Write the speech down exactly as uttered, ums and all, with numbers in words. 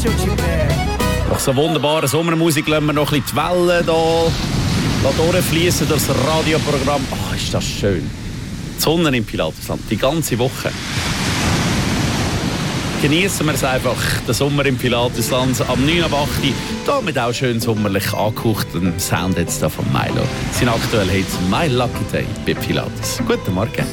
Nach so wunderbarer Sommermusik lassen wir noch ein bisschen die Wellen hier durchfließen durch das Radioprogramm. Oh, ist das schön. Die Sonne im Pilatusland, die ganze Woche. Genießen wir es einfach, den Sommer im Pilatusland am neun ab acht. Da mit auch schön sommerlich angehauchten Sound jetzt da von Milo. Sein aktuell heißt My Lucky Day bei Pilatus. Guten Morgen.